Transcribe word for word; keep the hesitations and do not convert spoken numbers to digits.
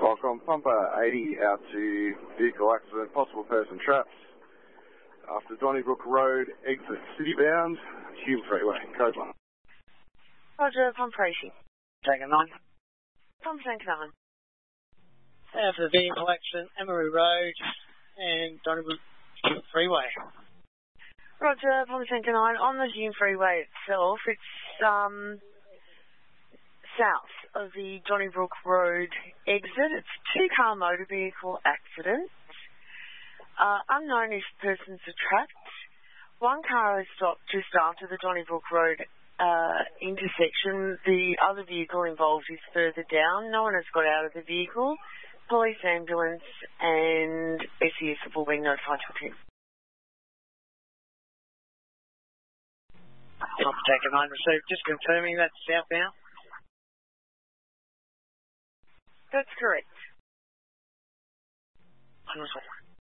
Welcome, Pumper eighty out to vehicle accident, possible person trapped after Donnybrook Road, exit citybound, Hume Freeway, code one. Roger, Pumper eighty. Tango nine. Pumper Tango nine. After the vehicle accident, Emery Road and Donnybrook Freeway. Roger, Pumper Tango nine. On the Hume Freeway itself, it's um south of the Donnybrook Road exit. It's a two-car motor vehicle accident. Uh, unknown if persons are trapped. One car is stopped just after the Donnybrook Road uh, intersection. The other vehicle involved is further down. No one has got out of the vehicle. Police, ambulance and S E S have all been notified to attend. Take a nine received. Just confirming that's southbound. That's correct. Wonderful.